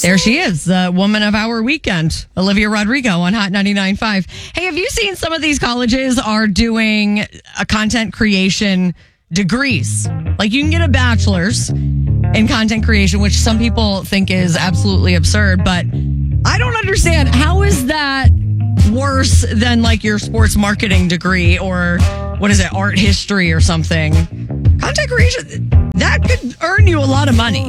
There she is, the woman of our weekend, Olivia Rodrigo on Hot 99.5. Hey, have you seen some of these colleges are doing a content creation degrees? Like you can get a bachelor's in content creation, which some people think is absolutely absurd, but I don't understand. How is that worse than like your sports marketing degree or art history or something? Content creation, that could earn you a lot of money.